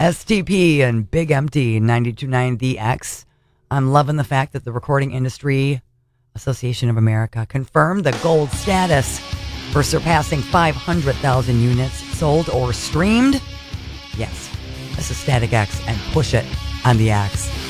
STP and Big Empty 92.9 The X. I'm loving the fact that the Recording Industry Association of America confirmed the gold status for surpassing 500,000 units sold or streamed. Yes, this is Static X and Push It on the X.